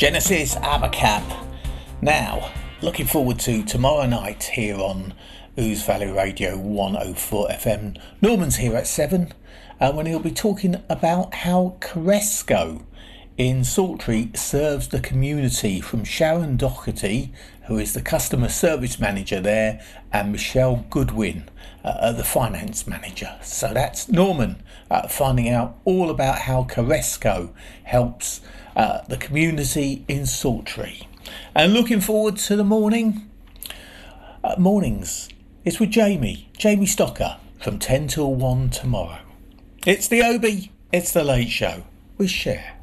Genesis Abacap. Now, looking forward to tomorrow night here on Ouse Valley Radio 104 FM. Norman's here at 7 when he'll be talking about how Caresco in Saltrey serves the community, from Sharon Doherty, who is the customer service manager there, and Michelle Goodwin, the finance manager. So that's Norman finding out all about how Caresco helps the community in Saltrey. And looking forward to the mornings. It's with Jamie Stocker from 10 till 1 tomorrow. It's the Obi, it's the Late Show with Cher.